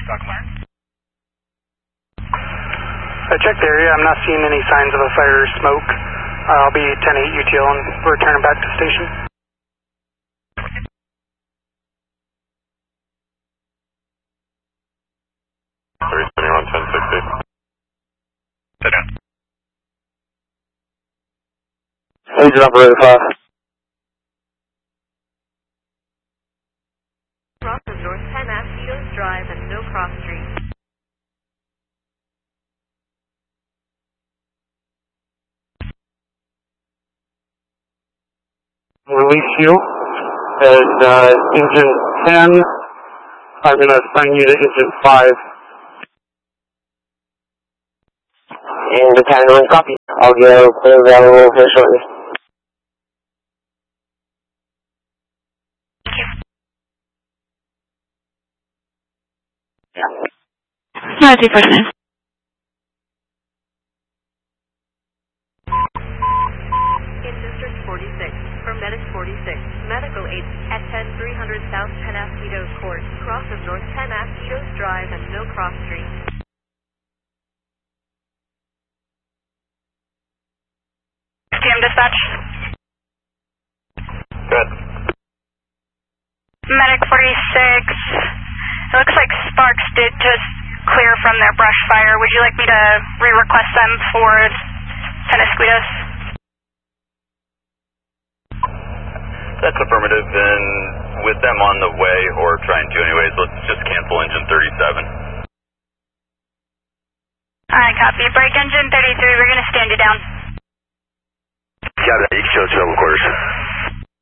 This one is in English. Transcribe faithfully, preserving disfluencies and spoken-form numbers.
I checked the area. I'm not seeing any signs of a fire or smoke. Uh, I'll be ten eight U T L and returning back to station. three seventy-one, ten sixty. Sit down. Agent operator five. Cross of North ten Acetos Drive and No Cross Street. Release you as uh, engine ten. I'm going to assign you to engine five. And the county room copy. I'll go clear available here shortly. No, it's first name. In District forty-six, from Medic forty-six, medical aid at ten three hundred South Penasquitos Court, cross of North Penasquitos Drive and No Cross Street. T M dispatch. Good. Medic forty-six. It looks like Sparks did just clear from their brush fire. Would you like me to re-request them for Penasquitos? That's affirmative, and with them on the way, or trying to anyways, let's just cancel engine thirty-seven. Alright, copy. Break engine thirty-three. We're going to stand you down. Got that, you can show us over quarters.